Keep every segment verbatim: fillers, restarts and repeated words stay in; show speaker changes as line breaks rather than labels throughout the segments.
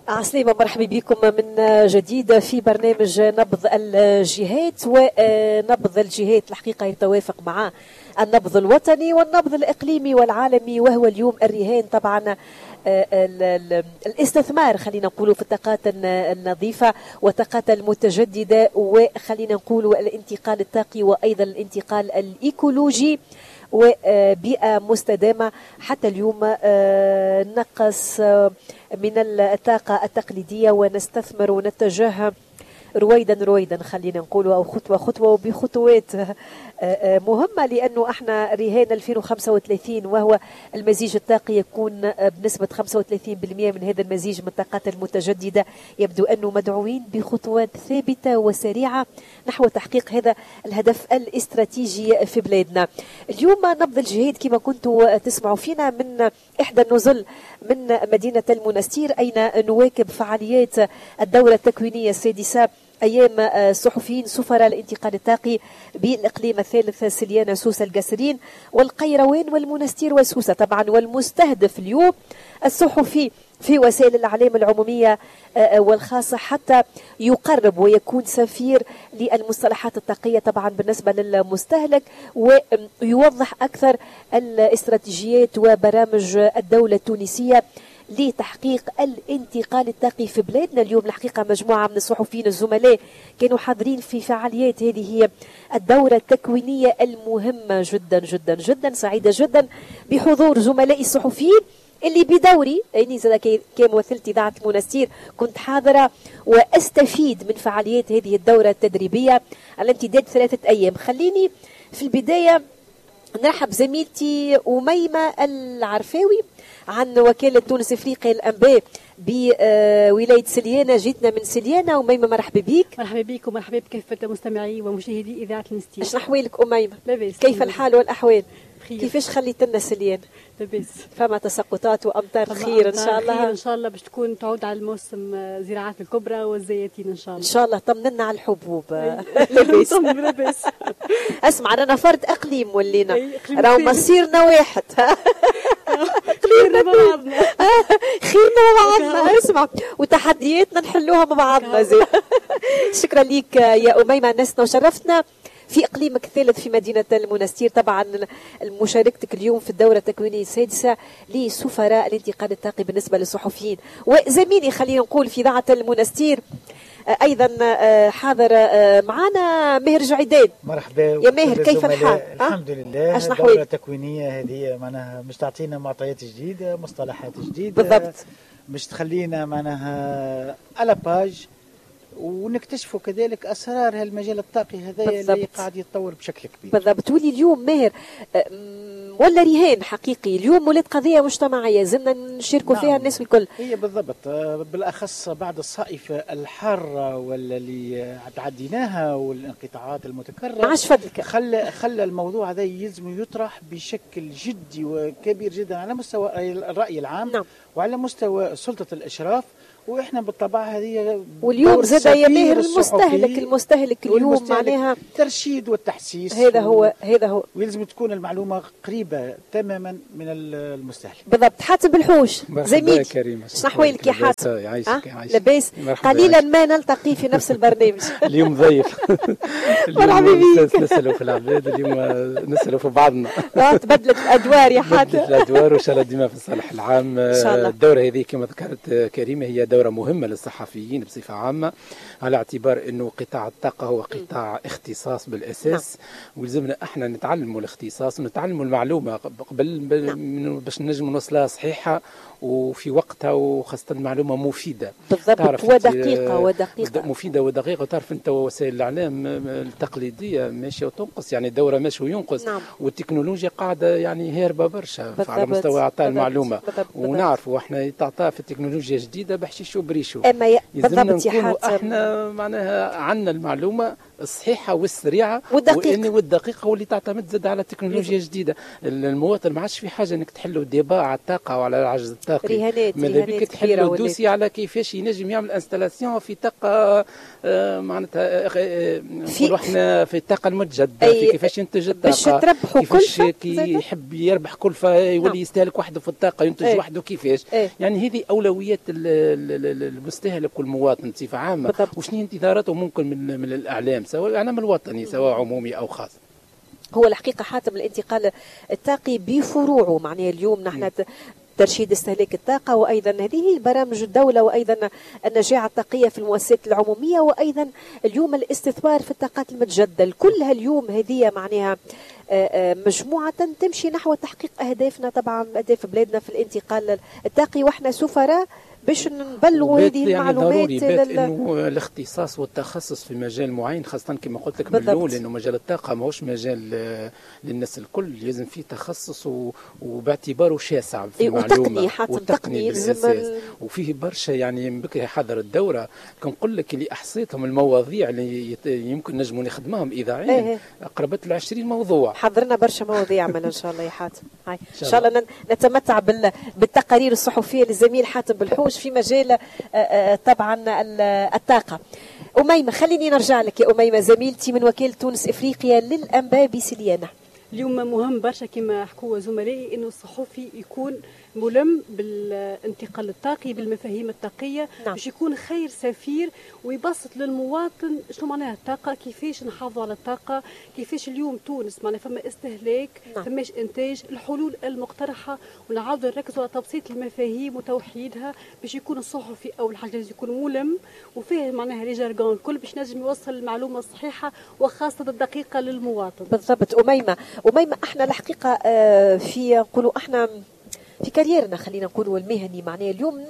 عسلامة، مرحبا بكم من جديد في برنامج نبض الجهات. ونبض الجهات الحقيقة يتوافق مع النبض الوطني والنبض الإقليمي والعالمي، وهو اليوم الرهان طبعا الاستثمار خلينا نقولوا في الطاقات النظيفة والطاقات المتجددة، وخلينا نقولوا الانتقال الطاقي وأيضا الانتقال الإيكولوجي وبيئة مستدامة. حتى اليوم نقص من الطاقة التقليدية ونستثمر ونتجه رويدا رويدا خلينا نقولوا، أو خطوة خطوة وبخطوات مهمة، لأنه احنا رهان ألفين وخمسة وثلاثين وهو المزيج الطاقي يكون بنسبة خمسة وثلاثين بالمئة من هذا المزيج من الطاقات المتجددة. يبدو أنه مدعوين بخطوات ثابتة وسريعة نحو تحقيق هذا الهدف الاستراتيجي في بلادنا. اليوم نبض الجهاد كما كنتوا تسمعوا فينا من إحدى النزل من مدينة المنستير، أين نواكب فعاليات الدورة التكوينية السادسة أيام الصحفيين سفراء الانتقال الطاقي بالإقليم الثالث سليانة سوسة القصرين والقيروان والمنستير وسوسة طبعا. والمستهدف اليوم الصحفي في وسائل الإعلام العمومية والخاصة حتى يقرب ويكون سفير للمصطلحات الطاقية طبعا بالنسبة للمستهلك، ويوضح أكثر الاستراتيجيات وبرامج الدولة التونسية لتحقيق الانتقال الطاقي في بلادنا. اليوم الحقيقة مجموعة من الصحفيين الزملاء كانوا حاضرين في فعاليات هذه هي الدورة التكوينية المهمة جدا جدا جدا. سعيدة جدا بحضور زملائي الصحفيين اللي بدوري يعني كممثلة إذاعة المنستير كنت حاضرة واستفيد من فعاليات هذه الدورة التدريبية على امتداد ثلاثة أيام. خليني في البداية نرحب زميلتي أميمة العرفاوي عن وكالة تونس إفريقيا الأنباء بولاية سليانة. جيتنا من سليانة. أميمة مرحبا بك.
مرحبا بك ومرحبا بكافة مستمعي ومشاهدي إذاعة المنستير.
اش أحوالك أميمة؟
لاباس.
كيف الحال والأحوال؟
خير.
كيفاش خليت لنا سليانة؟
لاباس.
فما تساقطات وأمطار خير إن شاء الله؟
خير إن شاء الله باش تكون تعود على الموسم زراعة الكبرى والزيتين إن شاء الله.
إن شاء الله. طمنا على الحبوب. لاباس.
لاباس.
اسمع رانا فرد أقليم ولينا، راهو مصيرنا واحد.
خيرنا مع بعضنا.
خيرنا مع بعضنا. اسمع وتحدياتنا نحلوها مع بعضنا زين. شكرا لك يا أميمة، نسنا وشرفتنا في إقليمك الثالث في مدينة المنستير. طبعا مشاركتك اليوم في الدورة التكوينية السادسة لسفراء الانتقال الطاقي بالنسبة للصحفيين. وزميلي خلينا نقول في إذاعة المنستير أيضا حاضر معنا ماهر جعيدان.
مرحبا
يا ماهر، كيف الحال؟
الحمد لله. الدورة التكوينية هذه معناها مش تعطينا معطيات جديدة، مصطلحات جديدة
بالضبط،
مش تخلينا معناها على باج ونكتشفوا كذلك اسرار هالمجال الطاقي هذا اللي قاعد يتطور بشكل كبير.
بالضبط. ولي اليوم ماهر ولا رهان حقيقي اليوم ولات قضيه مجتمعيه زلنا نشاركوا نعم. فيها الناس الكل.
هي بالضبط، بالاخص بعد الصائفه الحاره واللي تعديناها والانقطاعات المتكرره.
عاش فضلك.
خلى خلى الموضوع هذا يلزم يطرح بشكل جدي وكبير جدا على مستوى الراي العام نعم. وعلى مستوى سلطه الاشراف. واحنا بالطبع هذه
واليوم زاد يا ماهر المستهلك المستهلك اليوم معناها
الترشيد والتحسيس.
هذا هو هذا هو
ويلزم تكون المعلومه قريبه تماما من المستهلك.
بالضبط. حاتم بالحوش زميلي، شنو احوالك يا حاتم؟
يعيشك يعيشك.
لاباس. قليلا ما نلتقي في نفس البرنامج.
اليوم ضيف.
مرحبا بك.
نسالوا في العباد، اليوم نسالوا في بعضنا.
تبدلت الادوار يا حاتم.
تبدلت الادوار وان شاء الله ديما في الصالح العام. ان شاء الله. الدوره هذه كما ذكرت كريمه هي دورة مهمة للصحفيين بصفة عامة، على اعتبار أنه قطاع الطاقة هو قطاع اختصاص بالأساس، ولازمنا احنا نتعلموا الاختصاص ونتعلموا المعلومة قبل باش نجم نوصلها صحيحة وفي وقتها، وخاصة معلومة مفيدة
بالضبط ودقيقة ودقيقة
مفيدة ودقيقة. وتعرف أنت وسائل الإعلام التقليدية ماشية وتنقص، يعني الدورة ماشي وينقص نعم. والتكنولوجيا قاعدة يعني هاربة برشا على مستوى إعطاء المعلومة، ونعرفوا احنا تعطى في التكنولوجيا جديدة بحشيشو بريشو.
اما بالضبط يا
حاتم احنا معناها عندنا المعلومة الصحيحه والسريعه
والدقيقه
والدقيقه واللي تعتمد زاد على تكنولوجيا جديده. المواطن ما عادش في حاجه انك تحلوا ديبا على الطاقه وعلى العجز الطاقي،
رهانات
ماذا بك تحلوا دوسي على كيفاش ينجم يعمل انستلاسيون في طاقه آه معناتها آه نقولوا احنا في الطاقه المتجدده، في كيفاش ينتج الطاقه،
باش تربحوا
كيفاش كي يحب يربح كلفه يولي نعم. يستهلك وحده في الطاقه ينتج ايه. وحده كيفاش ايه. يعني هذه اولويات المستهلك والمواطن بصفه عامه، وشنو انتظاراته ممكن من من الاعلام سواء الاعلام الوطني سواء عمومي او خاص.
هو الحقيقه حاتم الانتقال الطاقي بفروعه، معناها اليوم نحن ترشيد استهلاك الطاقة، وأيضا هذه برامج الدولة، وأيضا النجاعة الطاقية في المؤسسات العمومية، وأيضا اليوم الاستثمار في الطاقات المتجددة. كلها اليوم هذه معناها مجموعة تمشي نحو تحقيق أهدافنا، طبعا أهداف بلادنا في الانتقال الطاقي، وإحنا سفراء باش نبلغوا هذه
يعني
المعلومات.
ضروري بات انه الاختصاص والتخصص في مجال معين، خاصه كما قلت لك من الاول انه مجال الطاقه ماهوش مجال للناس الكل، لازم فيه تخصص وباعتباره شاسع في المعلومه
وتقني
بالاساس، وفيه برشا يعني بكري حضر الدوره كنقول لك اللي احصيتهم المواضيع اللي يمكن نجموا نخدمهم اذاعيا ايه قربت ل عشرين موضوع.
حضرنا برشا مواضيع من ان شاء الله يا حاتم. هاي ان شاء الله نتمتع بالتقارير الصحفيه للزميل حاتم بالحوش في مجال طبعا الطاقة. أميمة خليني نرجع لك يا أميمة، زميلتي من وكالة تونس إفريقيا للأنباء بسليانة.
اليوم مهم برشا كما حكوا زملائي انه الصحفي يكون ملم بالانتقال الطاقي بالمفاهيم الطاقيه نعم. باش يكون خير سفير ويبسط للمواطن شنو معناها الطاقه، كيفاش نحافظوا على الطاقه، كيفاش اليوم تونس معناها فما استهلاك نعم. فماش انتاج، الحلول المقترحه، ونعاودوا نركزوا على تبسيط المفاهيم وتوحيدها باش يكون الصحفي اول حاجه لازم يكون ملم وفاهم معناها لي جارغون الكل باش نجم يوصل المعلومه الصحيحه وخاصه الدقيقه للمواطن.
بالضبط. أميمة أميمة احنا الحقيقه في نقولوا احنا في كاريرنا خلينا نقولوا المهني معناه اليوم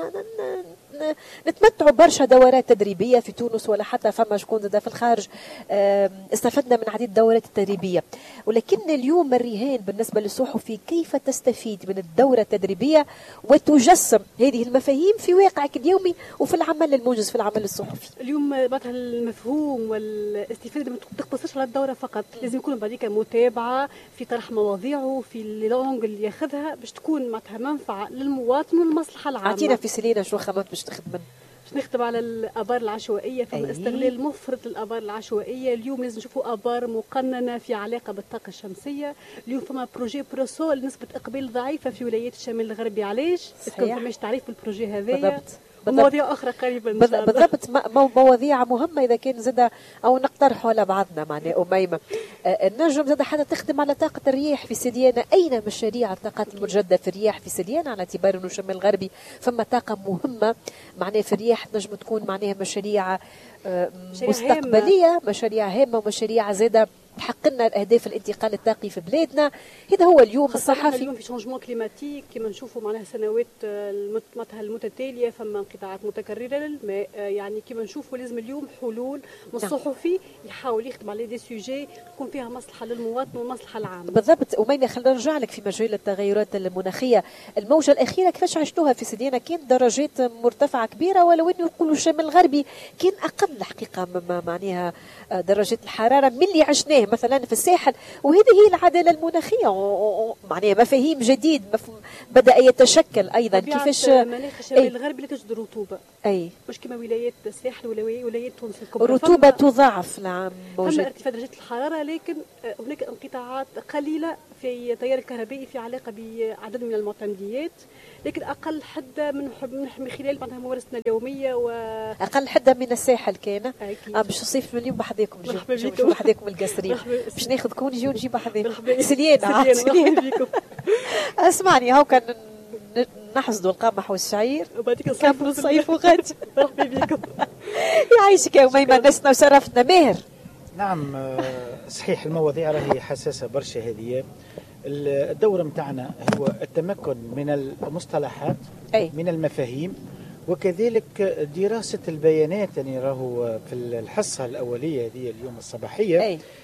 نتمتعوا برشا دورات تدريبيه في تونس ولا حتى فما شكون زاد في الخارج استفدنا من عديد الدورات التدريبيه، ولكن اليوم الرهان بالنسبه للصحفي كيف تستفيد من الدوره التدريبيه وتجسم هذه المفاهيم في واقعك اليومي وفي العمل المنجز في العمل الصحفي.
اليوم مثلا المفهوم والاستفاده ما تقتصرش على الدوره فقط، لازم يكون بعديك متابعه في طرح مواضيعه في اللونج اللي ياخذها باش تكون معناتها منفعه للمواطن والمصلحه العامه.
اعطينا في سلينا شو خدمت باش تخدم؟
باش نخدم على الابار العشوائيه، فما أيه. استغلال مفرط للابار العشوائيه. اليوم لازم نشوفوا ابار مقننه في علاقه بالطاقه الشمسيه. اليوم فما بروجي بروسو نسبه اقبال ضعيفه في ولايات الشمال الغربي، علاش؟ صحيح. فماش تعريف بالبروجي هذايا ومواضيع اخرى قريبه ان شاء الله.
بالضبط، مواضيع مهمه اذا كان زاد او نقترحوا على بعضنا معناه أميمة. النجم زاد حتى تخدم على طاقه الرياح في سليانه. اين مشاريع الطاقات المتجدده في الرياح في سليانه على اعتبار انه الشمال الغربي فما طاقه مهمه معناه في الرياح تنجم تكون معناها مشاريع مستقبليه، مشاريع هامه ومشاريع زاده تحقق لنا الاهداف الانتقال الطاقي في بلادنا. هذا هو اليوم الصحفي.
اليوم في شونجمون كليماتيك كما نشوفوا معناها سنوات المتتاليه فما انقطاعات متكرره للماء، يعني كما نشوفوا لازم اليوم حلول والصحفي يحاول يخدم على دي سوجي تكون فيها مصلحه للمواطن والمصلحه العامه.
بالضبط. أميمة خلينا نرجع لك في مجال التغيرات المناخيه. الموجه الاخيره كيفاش عشتوها في سليانه؟ كانت درجات مرتفعه كبيره ولو انه يقولوا الشمال الغربي كان اقل الحقيقه معناها درجات الحراره من اللي عشناه مثلا في الساحل، وهذه هي العداله المناخيه معناها مفاهيم جديد مفهوم بدا يتشكل ايضا كيفاش
مناخ الشمال الغربي لا توجد رطوبه
اي
مش كما ولايات الساحل ولايات تونس الكبرى،
الرطوبه تضاعف العام موجود.
اما ارتفاع درجات الحراره لكن هناك انقطاعات قليله في التيار الكهربائي في علاقه بعدد من المعتمديات، لكن اقل حده من من خلال معناتها ممارستنا اليوميه و
اقل حده من الساحل كان اه باش نصيف اليوم بحذاكم نجيو بحذاكم القصرين باش ناخذكم نجيو نجيب بحذاكم سليانه سليانه. اسمعني هاو كان نحصدوا القمح والشعير كملوا الصيف وغد.
مرحبا بكم.
يعيشك يا أميمة، نسنا وشرفتنا. ماهر.
نعم صحيح المواضيع راهي حساسه برشا. هذه الدورة متاعنا هو التمكن من المصطلحات أي. من المفاهيم وكذلك دراسة البيانات. يعني راهو في الحصة الأولية هذه اليوم الصباحية أي.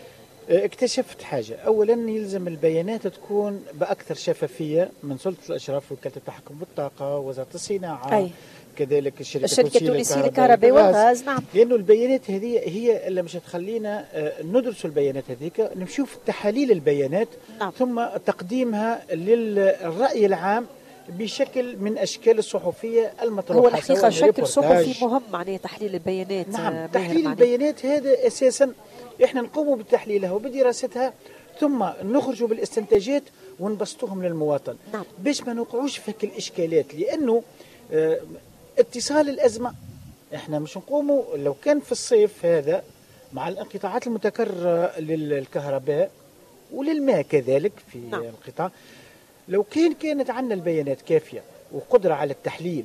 اكتشفت حاجة. أولا يلزم البيانات تكون بأكثر شفافية من سلطة الأشراف، وكالة التحكم بالطاقة، وزارة الصناعة، أي. كذلك الشركة,
الشركة التونسية للكهرباء والغاز. نعم.
لأنه البيانات هذه هي اللي مش تخلينا ندرس البيانات هذيك، نشوف تحاليل البيانات. نعم. ثم تقديمها للرأي العام بشكل من أشكال الصحفية المطروحة.
هو الحقيقة شكل صحفي مهم معناه تحليل البيانات.
نعم. تحليل البيانات هذا أساسا احنا نقوم بتحليلها وبدراستها، ثم نخرج بالاستنتاجات ونبسطوهم للمواطن. نعم. باش ما نوقعوش في الإشكالات، لأنه اه اتصال الأزمة احنا مش نقوموا لو كان في الصيف هذا مع الانقطاعات المتكررة للكهرباء وللماء كذلك في نعم. القطاع، لو كان كانت عندنا البيانات كافية وقدرة على التحليل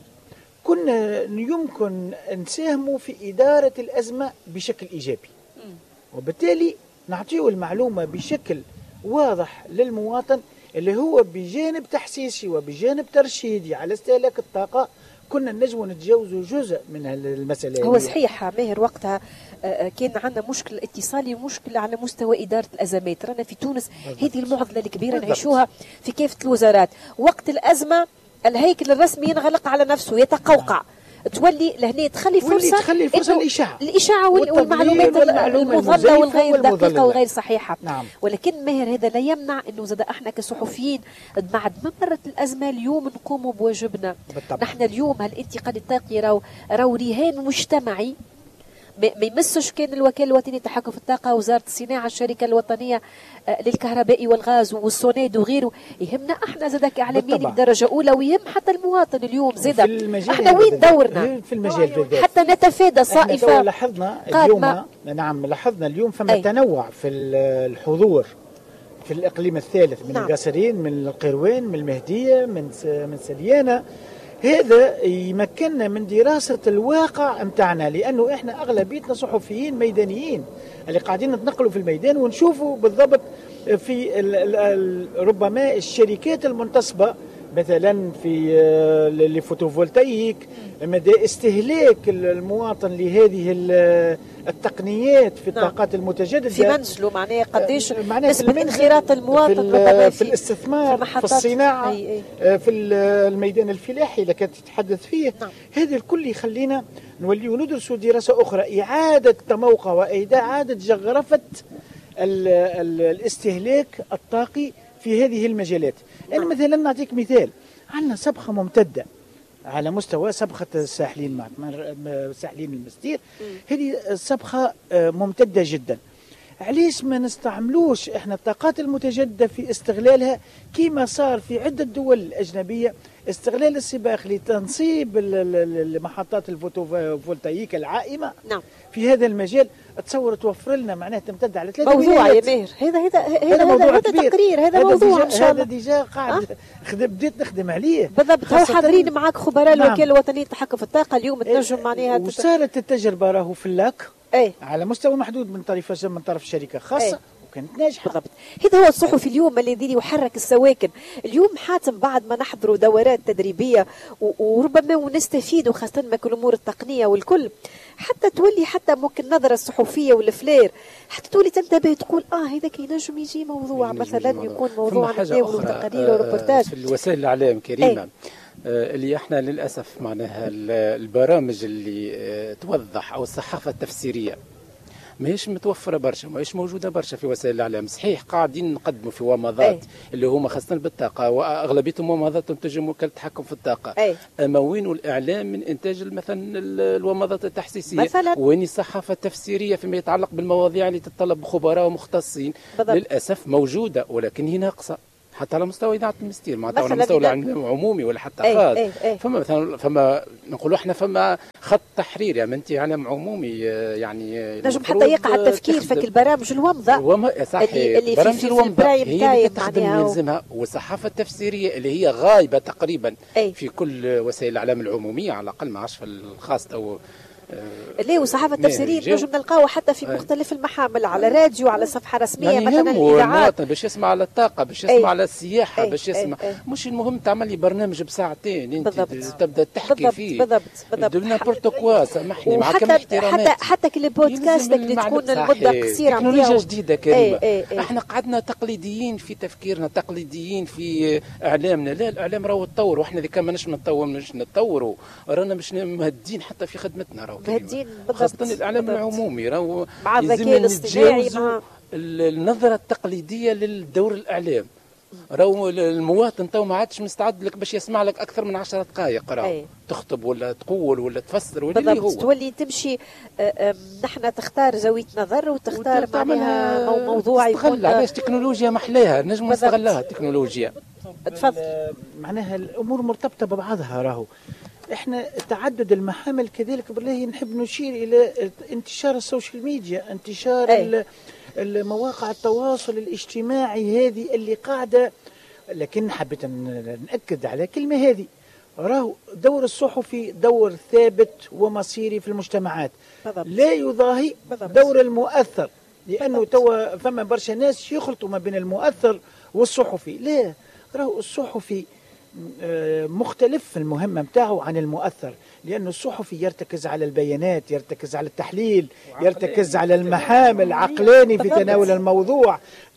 كنا يمكن نساهموا في إدارة الأزمة بشكل إيجابي، وبالتالي نعطيه المعلومة بشكل واضح للمواطن اللي هو بجانب تحسيسي وبجانب ترشيدي على استهلاك الطاقة كنا نجم نتجاوزوا جزء من المسألة.
هو صحيح ماهر وقتها كان عندنا مشكل اتصالي ومشكلة على مستوى إدارة الأزمات. رانا في تونس هذه المعضلة الكبيرة نعيشوها في كافة الوزارات. وقت الأزمة الهيكل الرسمي ينغلق على نفسه يتقوقع، تولي لهنا تخلي فرصة
تخلي فرصة الإشاعة
الإشاعة والمعلومات المضلة والغير دقيقة وغير صحيحة. نعم. ولكن ماهر هذا لا يمنع أنه زاد احنا كصحفيين بعد ما مرت الأزمة اليوم نقوموا بواجبنا. بالطبع. نحن اليوم هالانتقال الطاقي راو راو رهان مجتمعي ما يمسش كان الوكالة الوطنية للتحكم في الطاقة، وزارة الصناعة، الشركة الوطنية للكهرباء والغاز والسوناد وغيره. يهمنا احنا زاد كإعلاميين بدرجة أولى، ويهم حتى المواطن اليوم زاد احنا وين دورنا
في المجال بالذات
حتى نتفادى صائفة.
لاحظنا اليوم نعم لاحظنا اليوم فما أي. تنوع في الحضور في الإقليم الثالث من نعم. القصرين، من القروان، من المهدية، من من سليانة. هذا يمكننا من دراسة الواقع متاعنا، لأنه إحنا أغلبيتنا صحفيين ميدانيين اللي قاعدين نتنقلوا في الميدان ونشوفوا بالضبط في ال ال ربما الشركات المنتصبة مثلا في الفوتوفولتايك، مدى استهلاك المواطن لهذه التقنيات في الطاقات المتجددة
في منزله. معناه قديش نسبة انخراط المواطن في,
في الاستثمار في, في الصناعة أي أي. في الميدان الفلاحي اللي كانت تتحدث فيه. نعم. هذا الكل يخلينا نولي وندرسوا دراسة أخرى، إعادة تموقع وإعادة جغرفة ال ال الاستهلاك الطاقي في هذه المجالات. يعني مثلا نعطيك مثال، عندنا صبغة ممتدة على مستوى صبغة الساحلين مع ساحلين المستير، هذه صبغة ممتدة جدا. علاش ما نستعملوش احنا الطاقات المتجددة في استغلالها كما صار في عدة دول الأجنبية، استغلال السباق لتنصيب المحطات الفوتوفولتاييك العائمة. نعم. في هذا المجال تصور توفر لنا معناها تمتد على ثلاثة
موضوع يا ماهر. هذا هذا هذا هذا تقرير، هذا, هذا موضوع ان شاء الله.
هذا ديجا قاعد أه؟ بديت نخدم عليه
بالضبط. هو حاضرين معاك خبراء نعم. الوكالة الوطنية للتحكم في الطاقة اليوم تنجم معناها
وصارت التجربة راهو في اللاك أي. على مستوى محدود من طرف من طرف شركة خاصة أي. كانت ناجحة
بالضبط. هذا هو الصحفي اليوم الذي يحرك السواكن. اليوم حاتم بعد ما نحضروا دورات تدريبية وربما ونستفيدوا خاصة ما كل الأمور التقنية والكل، حتى تولي حتى ممكن نظرة الصحفية والفلير حتى تولي تنتبه تقول اه هذا كي نجم يجي موضوع مثلا يكون موضوع نتناول تقارير وريبورتاج
في الوسائل الإعلام كريمة. اللي احنا للأسف معناها البرامج اللي توضح أو الصحافة التفسيرية ماهيش متوفره برشا، ماهيش موجوده برشا في وسائل الاعلام. صحيح قاعدين نقدموا في ومضات أي. اللي هما خاصه بالطاقه، واغلبيتهم ومضات تنتج وكاله التحكم في الطاقه. أي. اما وين الاعلام من انتاج مثلا الومضات التحسيسيه مثلا؟ وين الصحافه التفسيريه فيما يتعلق بالمواضيع اللي تتطلب خبراء ومختصين؟ بالضبط. للاسف موجوده ولكن هي ناقصه حتى على مستوى اذاعه المستير، معناتها على مستوى عمومي ولا حتى خاص. فما مثلا فما نقولوا احنا فما خط تحرير يعني انت اعلام عمومي يعني
نجم حتى يقع التفكير في البرامج الومضه
وم... اللي, اللي برامج في الومضه هي اللي تخدم يلزمها، والصحافه التفسيريه اللي هي غايبه تقريبا أي. في كل وسائل الاعلام العموميه على الاقل، ما عادش في الخاص او
آه ليه وصحافه التفسيريه نجم نلقاوها حتى في مختلف المحامل، على راديو، على صفحه رسميه
يعني
مثلا
الاذاعات باش يسمع على الطاقه، باش يسمع
أي.
على السياحه،
أي.
باش يسمع
أي. أي.
مش المهم تعمل لي برنامج بساعتين انت
بالضبط.
تبدا تحكي
بالضبط.
فيه
بالضبط بالضبط
نابورت كوا، سامحني مع كم
حتى
احتراماتي.
حتى حتى كل بودكاست اللي تكون المده قصيره
تكنولوجيا جديده كريمه.
أي. أي. أي.
احنا قعدنا تقليديين في تفكيرنا، تقليديين في اعلامنا. لا، الاعلام راهو تطور، واحنا اذا كان ماناش نتطور مش نتطوروا، رانا مش مهدين حتى في خدمتنا راهو
مهدين.
خاصه الاعلام العمومي راهو
مع الذكاء الاصطناعي مع
النظره التقليديه للدور الاعلام. راهو المواطن تو ما عادش مستعد لك باش يسمع لك اكثر من عشرة دقائق راهو تخطب ولا تقول ولا تفسر ولا اللي هو
تولي تمشي. نحن تختار زاويه نظر وتختار معناها موضوع يكون
علاش تكنولوجيا محلاها نجم نستغلها التكنولوجيا.
تفضل.
معناها الامور مرتبطه ببعضها. راهو احنا تعدد المحامل كذلك بالله نحب نشير الى انتشار السوشيال ميديا، انتشار أي. المواقع التواصل الاجتماعي هذه اللي قاعدة. لكن حبيت نأكد على كلمة هذه، راهو دور الصحفي دور ثابت ومصيري في المجتمعات. بالضبط. لا يضاهي بالضبط. دور المؤثر، لأنه توا فما برشا ناس يخلطوا ما بين المؤثر والصحفي. لا، راهو الصحفي مختلف في المهمة متاعه عن المؤثر، لأنه الصحفي يرتكز على البيانات، يرتكز على التحليل، يرتكز على المحامل، عقلاني في تناول الموضوع،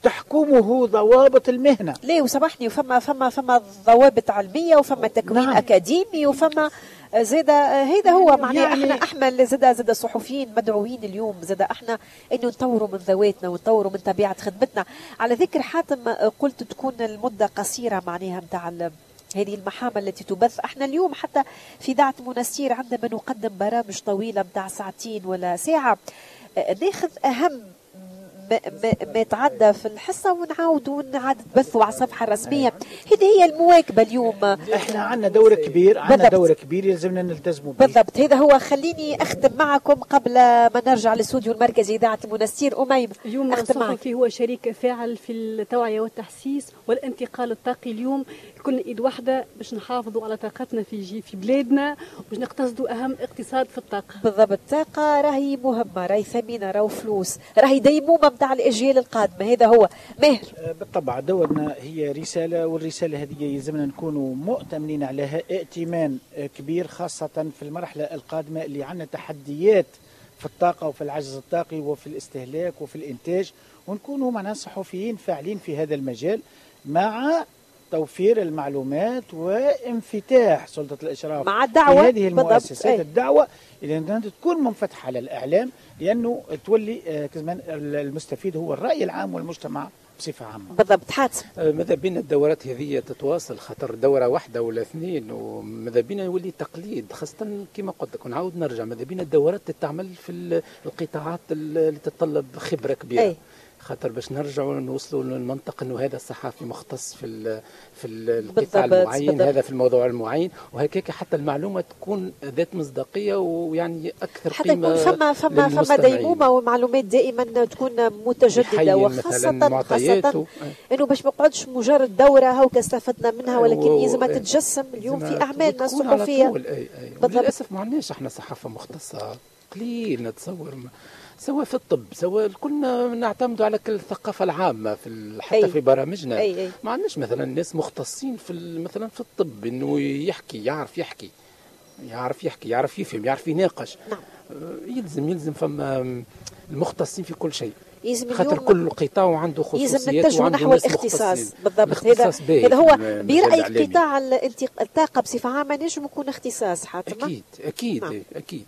تحكمه ضوابط المهنة.
ليه وسامحني، وفما فما فما ضوابط علمية، وفما تكوين نعم. أكاديمي، وفما زاد هذا هو معناه يعني احنا احنا زاد زاد الصحفيين مدعوين اليوم زاد احنا انه نطوروا من ذواتنا ونطوروا من طبيعة خدمتنا. على ذكر حاتم قلت تكون المدة قصيرة معناها نتاع هذه المحامل التي تبث. احنا اليوم حتى في إذاعة منستير عندما نقدم برامج طويلة متاع ساعتين ولا ساعة ناخذ أهم ما, ما, ما تعدى في الحصة ونعاود ونعاد تبثوا على الصفحة الرسمية. هذه هي المواكبة اليوم.
احنا عندنا دور كبير، عندنا دور كبير يلزمنا نلتزموا به.
بالضبط، هذا هو. خليني أختم معكم قبل ما نرجع للاستوديو المركزي إذاعة المنستير. أميم،
اليوم الصحفي هو شريك فاعل في التوعية والتحسيس والانتقال الطاقي. اليوم كنا إيد واحدة باش نحافظوا على طاقتنا في في بلادنا، باش نقتصدوا أهم اقتصاد في الطاقة.
بالضبط، الطاقة راهي مهمة، راهي ثمينة، راهي فلوس، راهي ديمومة متاع الأجيال القادمة. هذا هو. ماهر،
بالطبع دورنا هي رسالة، والرسالة هذه يلزمنا نكونوا مؤتمنين عليها ائتمان كبير، خاصة في المرحلة القادمة اللي عندنا تحديات في الطاقة وفي العجز الطاقي وفي الاستهلاك وفي الإنتاج، ونكونوا معنا صحفيين فاعلين في هذا المجال مع توفير المعلومات وانفتاح سلطة الإشراف
مع الدعوة
في هذه المؤسسات. الدعوة إلى تكون منفتحة على الإعلام، لأنه تولي كمان المستفيد هو الرأي العام والمجتمع بصفة عامة.
بالضبط. حاتم،
ماذا بينا الدورات هذه تتواصل، خاطر دورة واحدة ولا اثنين، وماذا بينا يولي تقليد، خاصة كما قلت لك ونعاود نرجع، ماذا بينا الدورات تتعمل في القطاعات اللي تتطلب خبرة كبيرة. أي. خاطر باش نرجعوا نوصلوا للمنطق انه هذا الصحفي مختص في ال في القطاع المعين، بالضبط. هذا في الموضوع المعين، وهكاك حتى المعلومه تكون ذات مصداقيه ويعني اكثر
حتى
قيمه.
حتى يكون فما فما فما ديمومه ومعلومات دائما تكون متجدده، وخاصه خاصه انه باش ما نقعدش مجرد دوره هاو استفدنا منها، ولكن لازم تتجسم اليوم في اعمالنا الصحفيه.
للاسف ما عندناش احنا صحافه مختصه، قليل نتصور، سواء في الطب سواء كنا نعتمدوا على الثقافه العامه في حتى أي. في برامجنا أي أي. ما عندناش مثلا ناس مختصين في مثلا في الطب انه يحكي، يعرف يحكي يعرف يحكي يعرف يفهم يعرف يناقش. نعم. يلزم يلزم فما المختصين في كل شيء، خاطر كل قطاع عنده خصوصيات وعنده
نحو الاختصاص. بالضبط، هذا هذا هو برأيك قطاع الطاقه بصفه عامه نجم يكون اختصاص حاتم.
اكيد اكيد نعم. اكيد.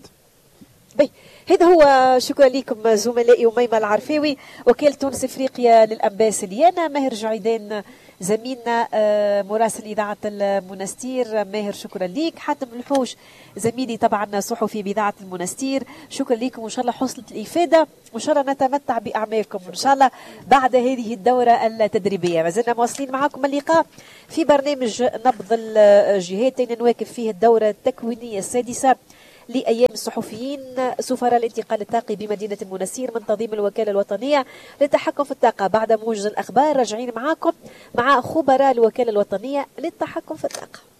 بي. هذا هو. شكرا لكم زملائي أميمة العرفاوي وكيل تونس افريقيا للانباء سليانة، ماهر جعيدان زميلنا مراسل اذاعه المنستير. ماهر شكرا ليك. حاتم الحوش زميلي طبعا صحفي باذاعه المنستير، شكرا لكم، وان شاء الله حصلت الافاده، وان شاء الله نتمتع باعمالكم ان شاء الله بعد هذه الدوره التدريبيه. ما زلنا مواصلين معكم اللقاء في برنامج نبض الجهات، نواكب فيه الدوره التكوينيه السادسه لأيام الصحفيين سفراء الانتقال الطاقي بمدينة المنستير من تنظيم الوكالة الوطنية للتحكم في الطاقة. بعد موجز الأخبار راجعين معاكم مع خبراء الوكالة الوطنية للتحكم في الطاقة.